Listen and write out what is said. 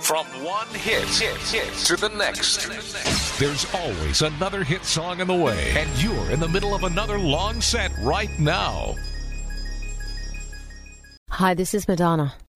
From one hit to the next. There's always another hit song in the way, and you're in the middle of another long set right now. Hi, this is Madonna.